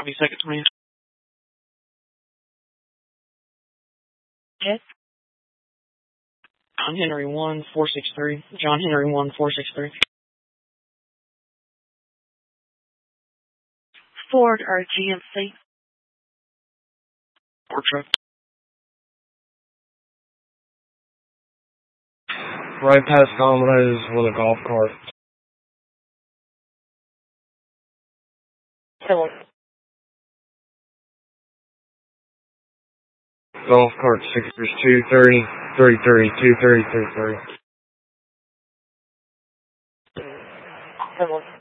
Copy, second 20. Yes. John Henry 1463. John Henry 1463. Ford or GMC? Ford truck. Right past Comrades with a golf cart. Hello. Golf cart 230, 330, 230, 330. Hello.